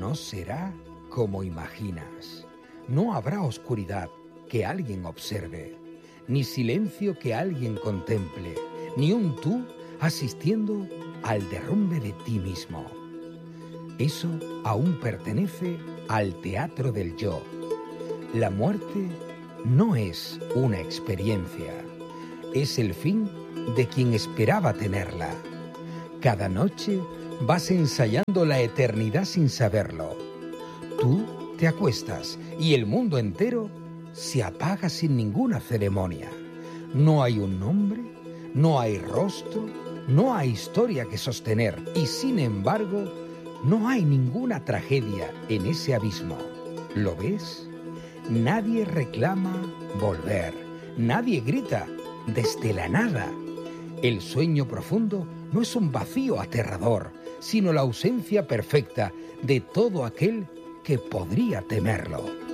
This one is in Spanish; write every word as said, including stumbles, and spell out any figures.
No será como imaginas. No habrá oscuridad que alguien observe, ni silencio que alguien contemple, ni un tú asistiendo al derrumbe de ti mismo. Eso aún pertenece al teatro del yo. La muerte no es una experiencia, es el fin de quien esperaba tenerla. Cada noche vas ensayando la eternidad sin saberlo. Tú te acuestas y el mundo entero se apaga sin ninguna ceremonia. No hay un nombre, no hay rostro, no hay historia que sostener y sin embargo no hay ninguna tragedia en ese abismo. ¿Lo ves? Nadie reclama volver, nadie grita desde la nada. El sueño profundo no es un vacío aterrador, sino la ausencia perfecta de todo aquel que podría temerlo.